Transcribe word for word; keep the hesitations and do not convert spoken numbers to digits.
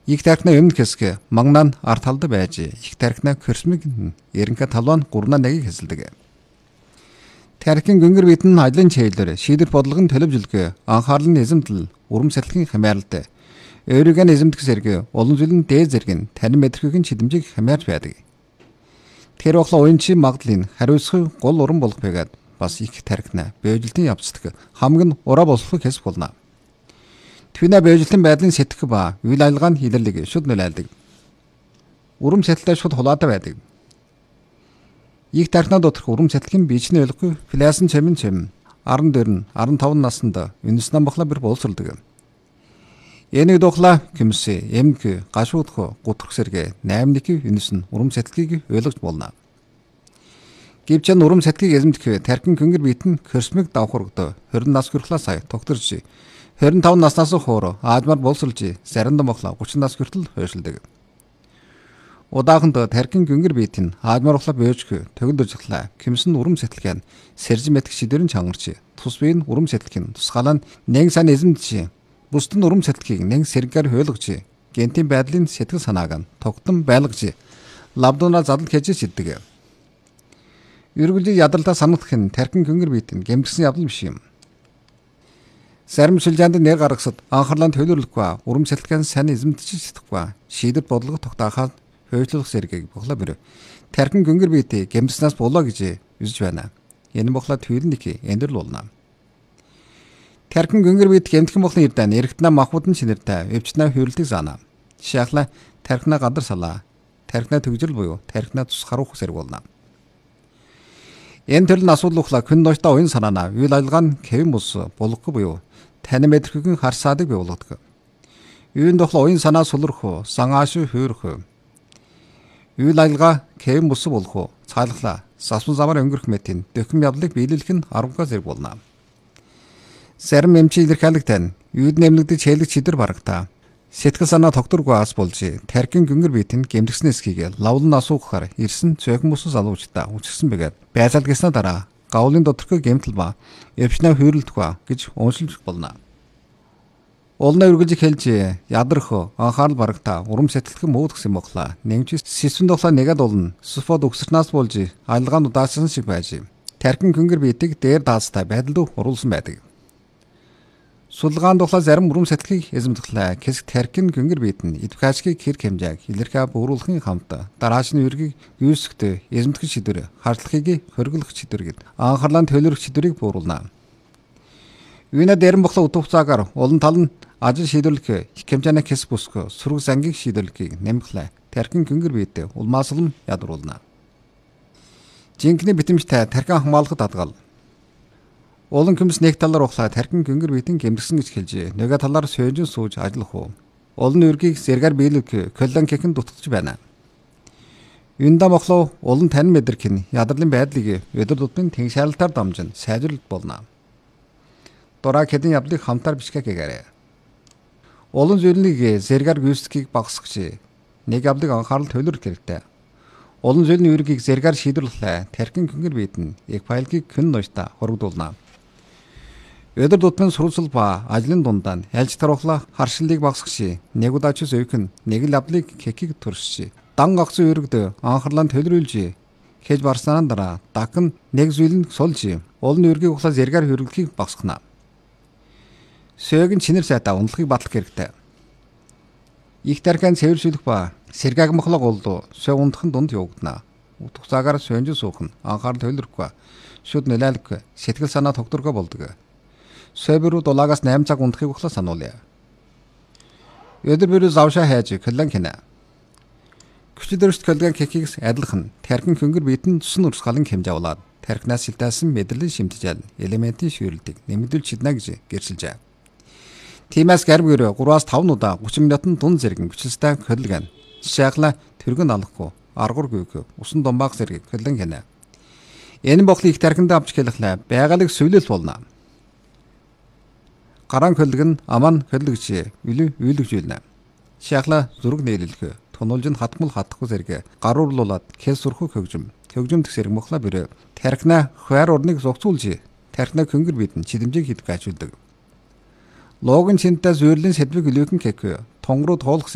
Их тархины өмнө хэсэг магнаа нь арт талд байж их тархины хөрсмөг эренхэ талбай нь гурнаа нэгийг хэсэлдэг. Тархин гүнгэр бит нь ажлын чиглэлээр шийдвэр бодлогын төлөвлөлгөө анхаарал нь эзэмдэл урам сэтгэлийн хямралд өөрийгөө эзэмдэх зэрэг олон зүйлийн дээд зэрэг нь танин мэдрэхүйн чидэмжийг хямаарч байдаг. Тэр охлоо уянчи магадлалын хариуцах гол уран болох байгаад бас их тархина бэжлэлтийн явцдаг хамгийн ураа болох хэсэг болно. Түүнээ бэжлэлтийн байдлын сэтгэх ба үйл ажиллагааны хилэрлэг шууд нөлөөлдөг. Урам сэтгэлтэй шууд хулаатай байдаг. Их тархинаа доторх урам сэтгэлийн бичний ойлгохгүй флясын чамин чам аран дээр нь арван таван наснд үнэснэн бахла бэр боловсролдог. Энийг дохла кимсэ эмг гашуудх гутрах сэргэ наймники үнэснэн урам сэтгэлийг ойлгож болно. Гэвч урам сэтгэлийг эзэмдэх тархин гүнгэр бит нь хөрсмөг давхаргад хорин нас хүрэхлээ сая тогтворч хорин таван наснаас хойш аажмаар боловсролж заримдаа мохла гучин нас хүртэл хойшилдаг. Удааханд тархин гүнгэр бит нь аажмаар ухлаа бөөжх төгөлд ажиллаа кимсэн урам сэтгэлгэн сэржим мэдэх шидэрэн чангарч тус бие нь урам сэтгэлгэн тусгаалаа нэг сан эзэмдэж бусдын урам сэтгэлийг нэг сэргээр хойлгож гентийн байдлын сэтгэл санааг нь тогтон байлгаж лавдуунаа задал хийж иддэг. Үргэлжлэл ядралтаа санагдах нь тархин гүнгэр бит нь гэмтгсэн явдал биш юм. Зарим шилжээнд нэр гаргасад анхаарлаа төлөвлөхгүй урам сэтгэлгэн сайн эзэмдэж чадахгүй шийдвэр бодлого тогтооход хөөцлөх зэргийг бохла бэр тархин гүнгэр бит гэмтснээс болоо гэж үзэж байна. Энэ бохла төвлөник эндэрл болно. Тархин гүнгэр бит гэмтгэн бохлын ирдэн эргэтнэ махбодын шинэртэй өвчнөө хөвөлдөг заана. Жишээлбэл тархинаа гадар салаа, тархинаа төгжрөл буюу тархинаа тус харуулах зэрэг болно. Энэ төрлийн асуудал ухлаа хүн ноётой уян санаана үйл ажиллагаа нь хэвэн бус болгохгүй буюу танин мэдрэхүйн харсаадаг бий болгодог. Үйн дохлоо уян санаа сулрах, санааш хөөрөх. Үйл ажиллагаа хэвэн бус болох, цаалхлаа, сасван замаар өнгөрөх мэтийн дөхөм явдлыг биелүүлэх нь аргагүй зэрэг болно. Зарим эмчи илэрхийлэгтэй үйд нэмлэгдэж хэлэг чидэр барагтаа сэтгэл санаа тогтворгүй ас болж тархин гүнгэр бит нь гэмтгсэн эсхийг лавлан асуухаар ирсэн цөөхөн бүс залуучдаа үчирсэн бэгээд байцаалгасны дараа гавлын доторх гэмтэл ба өвчнөө хөрөлдөх гэж уншилж болно. Олны үргэлж хэлж ядрах анхаарал барагтаа урам сэтгэлхэн мууд гэсэн боглаа. Нэмж сэсвэн доглоо нэгэд болно. Суфод өгсөрнаас болж айлгаан удаасан шиг байж тархин гүнгэр битийг дээр даастай байдалд оруулсан байдаг. Сулгаан дохла зарим урам сэтгэлийг эзэмдэхлээ. Хэсэг тархин гүнгэр бит нь эдвкачгийг хэр хэмжээг илэрхий бууруулахын хамт дараач нь үргийг юусгт эзэмдэх шийдвэр хардлахыг хөргөлөх шийдвэр гэд анхаарлаа төлөвлөх шийдвэрийг бууруулна. Үйнэ дэрэн бохла утгацаагаар олон тал нь ажил шийдвэрлэх их хэмжээний хэсэг бүсг сүрэг зангийг шийдвэрлэхийг нэмэхлээ. Тархин гүнгэр бит улмааслан ядруулна. Жинхэнэ битэмжтэй тархин хамгаалахад хадгал Олон хүмүүс нэг талаар ухлаа тархин гүнгэр битэн гэмтгсэн гэж хэлж нөгөө талаар сойжин сууж ажиллах уу. Олон үргийг зэргээр биелүүлэх колон кехэн дутгаж байна. Юнда мохлоо олон тань мэдрэх нь ядарлын байдлыг өдөр тутмын тэнгшаалтаар дамжин сайжруулалт болно. Дураа хэдийн явдлыг хамтаар бичгээгээрэй. Олон зүйлийг зэргээр гүйцэтгийг багасгах нэг явдлыг анхаарал төлөвлөх хэрэгтэй. Олон зүйлийн үргийг зэргээр шийдвэрлэлээ тархин гүнгэр битэн яг файлыг хүн ноётой хоригдуулна. Өдөр тутмын сурвалжлал ба ажлын дундаа ялж тарухлаа харшиллыг багасгах нэг удаач зөөхөн нэг л явдлыг кекиг төрсч дан гагц өргөд анхаарлаа төлрүүлж хийж барснаа дараа дахин нэг зүйл нь сулж олон үргийг ухлаа зэргээр хөрвөлхийг багасгана. Сөөгн чинэр сайта ундлахыг батлах хэрэгтэй. Их тархин цэвэршүүлэх ба сэргааг мохлог болдоо сөө ундахын дунд явагдана. Утгацаагаар сөнж суух нь анхаарал төлрөхгүй шүд нөлөөлөх сэтгэл санаа тогтворгүй болдог. Сөбөрүү дулаагаас восемь цаг унтахыг ухлаа сануулъя. Өдөр бүр завшаа хайж колон хийнэ. Күчдэршт колон кекигс адилхан тархин гүнгэр битэн тусан урсгалын хэмжээ болоод тархинаас шилтээсэн мэдрэлийн шимтжил элементийн шүүрлэлийг нэмэгдүүлж чадна гэж гэрчилжээ. Тиймээс гарib гэрээ гураас таван удаа тридцать минутын дунд зэрэг хүчилстэй колон шахла тэргэн алахгүй аргур гүйх усан домбаах зэрэг колон хийнэ. Энэ бохлыг их тархинд авч хэлэхлээ байгалыг сүйлэл болно. Гаран колон аман колгч үл үйлгжүүлнэ. Шахла зүрэг нээлэлхэ тунуулж нь хатмал хатахгүй зэрэг гаруурлуулад хэс сурхуу хөгжим хөгжимдөх зэрэг мохла бэрэ тархинаа хойр урныг зогцуулж тархинаа гүнгэр битэн чидэмжийг хийдэг ажуулдаг. Логин чинтэ зүйрлийн сэдвийг илүүхэн кек тонгруу туулах